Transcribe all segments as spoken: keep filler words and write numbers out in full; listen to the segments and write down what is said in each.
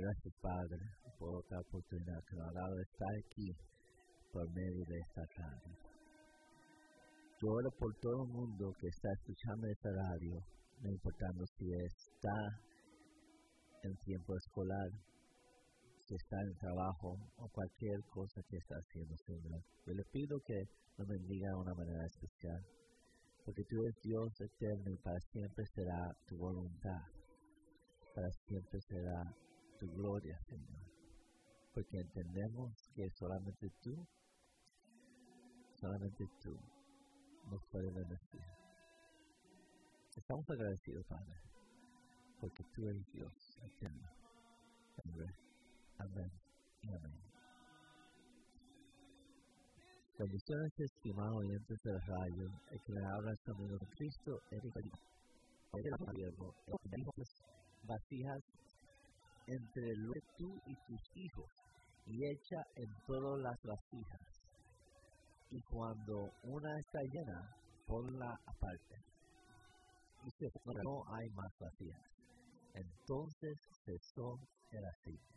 Gracias, Padre, por otra oportunidad que nos ha dado de estar aquí por medio de esta radio. Yo oro por todo el mundo que está escuchando esta radio, no importando si está en tiempo escolar, si está en trabajo o cualquier cosa que está haciendo, Señor. Yo le pido que nos bendiga de una manera especial, porque tú eres Dios eterno y para siempre será tu voluntad, para siempre será tu gloria, Señor, porque entendemos que solamente tú, solamente tú nos puedes bendecir. Estamos agradecidos, Padre, porque tú eres Dios eterno. Amén, amén y amén. Bendiciones, estimados oyentes del radio, el que le habla es amigo de Cristo, Eric Gobierno, vasijas entre lo que tú y tus hijos, y echa en todas las vasijas. Y cuando una está llena, ponla aparte. Y si no hay más vasijas, entonces cesó el aceite.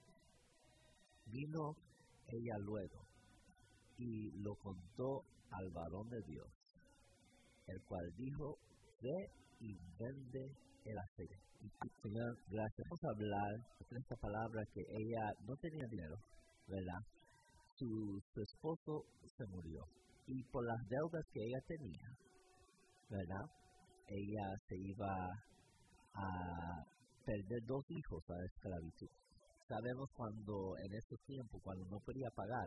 Vino ella luego y lo contó al varón de Dios, el cual dijo: ve y vende el aceite. Y Señor, gracias. Vamos a hablar de esta palabra que ella no tenía dinero, ¿verdad? Su, su esposo se murió y por las deudas que ella tenía, ¿verdad? Ella se iba a perder dos hijos a la esclavitud. Sabemos cuando en ese tiempo, cuando no podía pagar,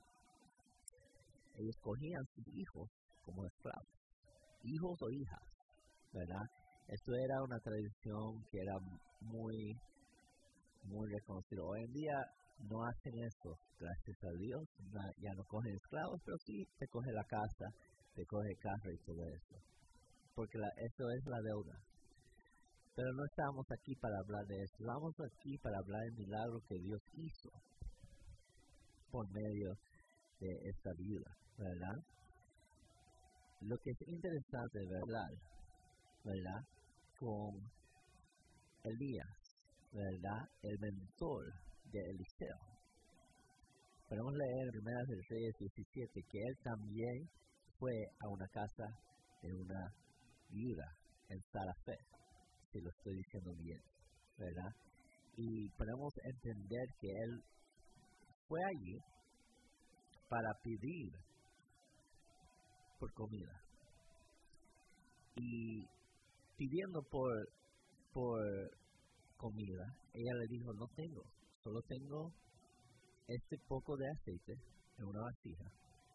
ellos cogían sus hijos como esclavos, hijos o hijas, ¿verdad? Esto era una tradición que era muy, muy reconocida. Hoy en día no hacen eso, gracias a Dios, no, ya no cogen esclavos, pero sí te coge la casa, te coge el carro y todo eso, porque la, eso es la deuda. Pero no estamos aquí para hablar de eso, estamos aquí para hablar del milagro que Dios hizo por medio de esta vida, ¿verdad? Lo que es interesante, ¿verdad? ¿verdad? Con Elías, ¿verdad? El mentor de Eliseo. Podemos leer en Primera de Reyes diecisiete que él también fue a una casa de una viuda en Sarafet, si lo estoy diciendo bien, ¿verdad? Y podemos entender que él fue allí para pedir por comida. Y pidiendo por, por comida, ella le dijo: no tengo, solo tengo este poco de aceite en una vasija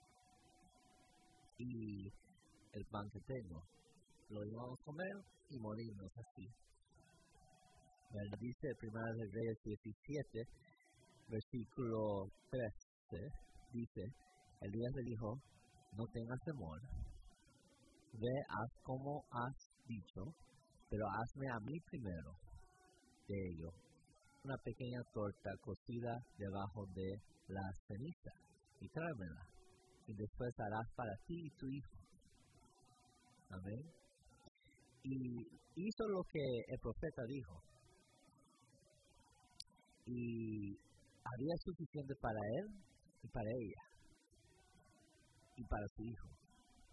y el pan que tengo, lo íbamos a comer y morirnos así. ¿Verdad? Dice Primera de Reyes diecisiete, versículo trece, dice: Elías le dijo: no tengas temor, ve, haz como has dicho, pero hazme a mí primero de ello una pequeña torta cocida debajo de la ceniza y tráemela, y después harás para ti y tu hijo. Amén. Y hizo lo que el profeta dijo, y había suficiente para él y para ella y para su hijo.